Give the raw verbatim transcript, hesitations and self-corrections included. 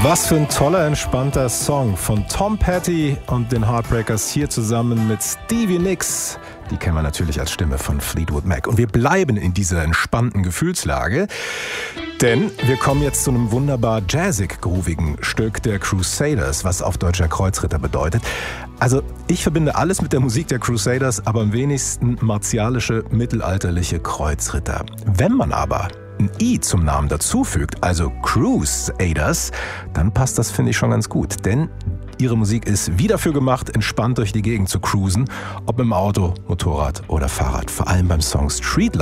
Was für ein toller, entspannter Song von Tom Petty und den Heartbreakers hier zusammen mit Stevie Nicks. Die kennen wir natürlich als Stimme von Fleetwood Mac. Und wir bleiben in dieser entspannten Gefühlslage, denn wir kommen jetzt zu einem wunderbar jazzig-groovigen Stück der Crusaders, was auf Deutsch Kreuzritter bedeutet. Also ich verbinde alles mit der Musik der Crusaders, aber am wenigsten martialische, mittelalterliche Kreuzritter. Wenn man aber ein I zum Namen dazufügt, also Crusaders, dann passt das, finde ich, schon ganz gut. Denn ihre Musik ist wie dafür gemacht, entspannt durch die Gegend zu cruisen, ob im Auto, Motorrad oder Fahrrad. Vor allem beim Song Street